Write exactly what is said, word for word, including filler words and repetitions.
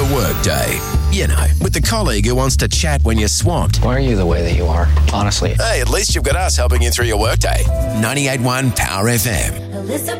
workday. You know, with the colleague who wants to chat when you're swamped. Why are you the way that you are, honestly? Hey, at least you've got us helping you through your workday. ninety-eight point one Power F M.